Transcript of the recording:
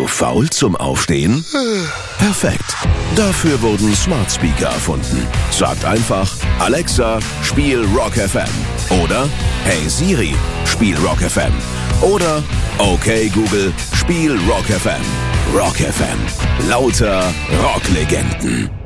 Zu faul zum Aufstehen? Perfekt. Dafür wurden Smart Speaker erfunden. Sagt einfach, Alexa, spiel Rock FM. Oder, hey Siri, spiel Rock FM. Oder, okay Google, spiel Rock FM. Rock FM. Lauter Rocklegenden.